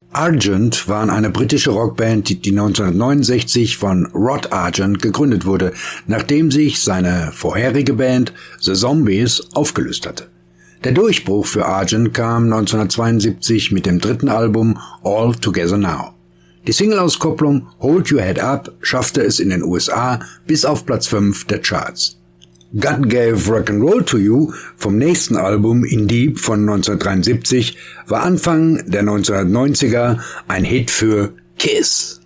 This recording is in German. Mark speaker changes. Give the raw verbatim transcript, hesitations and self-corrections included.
Speaker 1: Argent waren eine britische Rockband, die neunzehnhundertneunundsechzig von Rod Argent gegründet wurde, nachdem sich seine vorherige Band The Zombies aufgelöst hatte. Der Durchbruch für Argent kam neunzehnhundertzweiundsiebzig mit dem dritten Album All Together Now. Die Single-Auskopplung Hold Your Head Up schaffte es in den U S A bis auf Platz fünf der Charts. God Gave Rock'n'Roll to You vom nächsten Album In Deep von neunzehnhundertdreiundsiebzig war Anfang der neunzehnhundertneunziger ein Hit für Kiss.